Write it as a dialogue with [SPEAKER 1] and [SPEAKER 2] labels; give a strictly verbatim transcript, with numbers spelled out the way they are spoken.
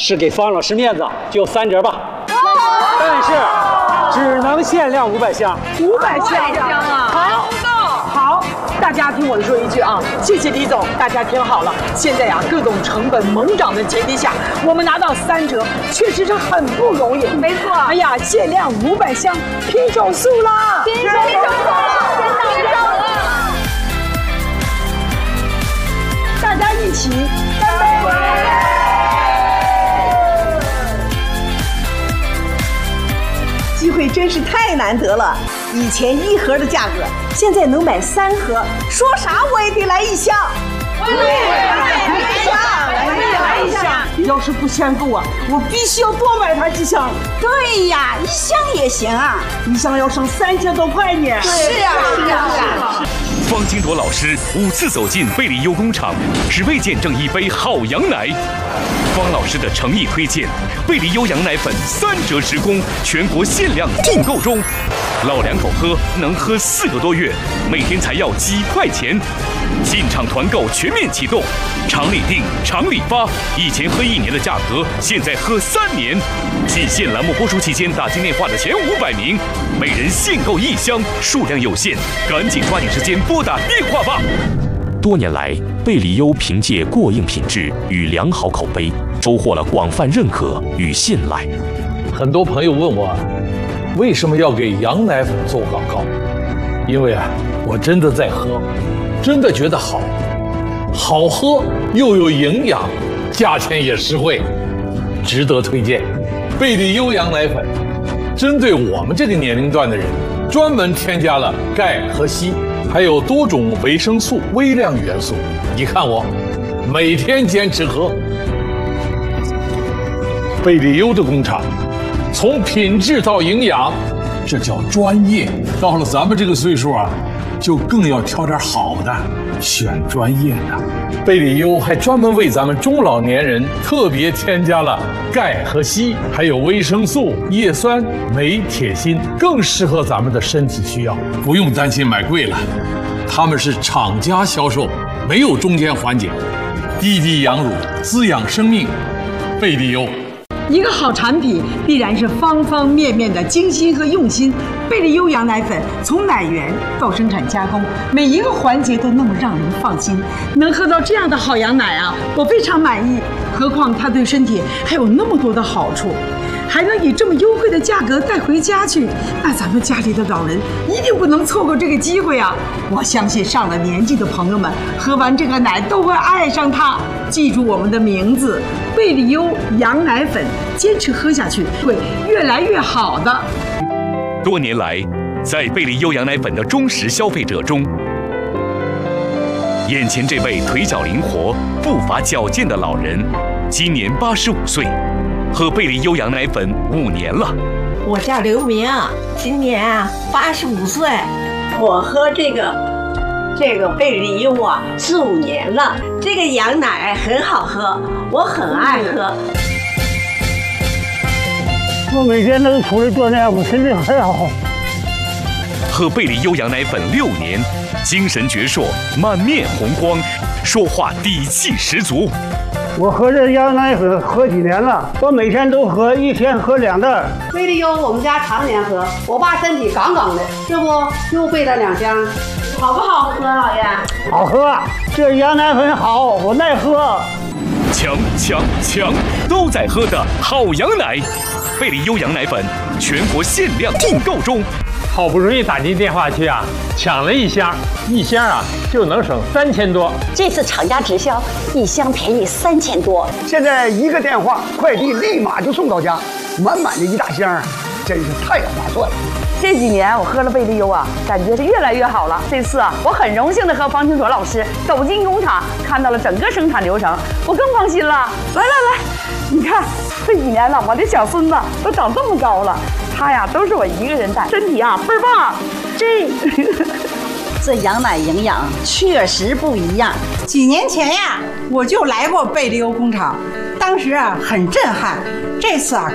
[SPEAKER 1] 是给方老师面子，就三折吧。但是只能限量五百箱。
[SPEAKER 2] 五百箱啊！好，好，大家听我说一句啊，谢谢李总，大家听好了，现在呀、啊，各种成本猛涨的前提下，我们拿到三折，确实是很不容易。
[SPEAKER 3] 没错。
[SPEAKER 2] 哎呀，限量五百箱，拼手速啦！
[SPEAKER 3] 拼手速，拼手速！
[SPEAKER 2] 大家一起干杯！
[SPEAKER 4] 机会真是太难得了，以前一盒的价格，现在能买三盒，说啥我也得来一箱。我也来一箱，我也来一箱。
[SPEAKER 2] 要是不嫌够啊，我必须要多买它几箱。
[SPEAKER 4] 对呀，一箱也行啊，
[SPEAKER 2] 一箱要省三千多块呢。
[SPEAKER 4] 是呀，是呀，是呀。
[SPEAKER 5] 方金铎老师五次走进贝利优工厂，只为见证一杯好羊奶。方老师的诚意推荐，贝利优羊奶粉三折直供，全国限量订购中。老两口喝能喝四个多月，每天才要几块钱。进场团购全面启动，厂里订，厂里发。以前喝一年的价格，现在喝三年。季限栏目播出期间打进电话的前五百名，每人限购一箱，数量有限，赶紧抓紧时间拨打电话吧。多年来，贝利优凭借过硬品质与良好口碑，收获了广泛认可与信赖。
[SPEAKER 6] 很多朋友问我，为什么要给羊奶粉做广告？因为啊，我真的在喝，真的觉得好，好喝又有营养，价钱也实惠，值得推荐。贝利优羊奶粉针对我们这个年龄段的人，专门添加了钙和硒，还有多种维生素、微量元素。你看我每天坚持喝。贝利优的工厂，从品质到营养，这叫专业。到了咱们这个岁数啊，就更要挑点好的，选专业的。贝利优还专门为咱们中老年人特别添加了钙和硒，还有维生素、叶酸、镁、铁、锌，更适合咱们的身体需要。不用担心买贵了，他们是厂家销售，没有中间环节，滴滴羊乳，滋养生命。贝利优。
[SPEAKER 2] 一个好产品必然是方方面面的精心和用心。贝利优羊奶粉从奶源到生产加工，每一个环节都那么让人放心。能喝到这样的好羊奶啊，我非常满意。何况它对身体还有那么多的好处，还能以这么优惠的价格带回家去，那咱们家里的老人一定不能错过这个机会啊！我相信上了年纪的朋友们喝完这个奶都会爱上它。记住我们的名字，贝利优羊奶粉，坚持喝下去会越来越好的。
[SPEAKER 5] 多年来，在贝利优羊奶粉的忠实消费者中，眼前这位腿脚灵活、步伐矫健的老人，今年八十五岁，喝贝利优羊奶粉五年了。
[SPEAKER 4] 我叫刘明，今年啊八十五岁，我喝这个这个贝利优啊四五年了。这个羊奶很好喝，我很爱喝。
[SPEAKER 1] 我每天都出来锻炼，我身体很好。
[SPEAKER 5] 喝贝利优羊奶粉六年，精神矍铄，满面红光，说话底气十足。
[SPEAKER 1] 我喝这羊奶粉喝几年了，我每天都喝，一天喝两袋。
[SPEAKER 7] 贝利优我们家常年喝，我爸身体杠杠的，这不又备了两箱，好不好喝，老爷？
[SPEAKER 1] 好喝，这羊奶粉好，我爱喝。
[SPEAKER 5] 强强强，都在喝的好羊奶，贝利优羊奶粉全国限量订购中。
[SPEAKER 8] 好不容易打进电话去啊，抢了一箱，一箱啊就能省三千多。
[SPEAKER 9] 这次厂家直销，一箱便宜三千多。
[SPEAKER 10] 现在一个电话，快递立马就送到家，满满的一大箱，真是太划算了。
[SPEAKER 11] 这几年我喝了贝利优啊，感觉是越来越好了。这次啊，我很荣幸的和方清卓老师走进工厂，看到了整个生产流程，我更放心了。来来来，你看这几年了，我的小孙子都长这么高了，他呀都是我一个人带，身体啊倍儿棒。这
[SPEAKER 4] 这羊奶营养确实不一样。
[SPEAKER 12] 几年前呀，我就来过贝利优工厂，当时啊很震撼。这次啊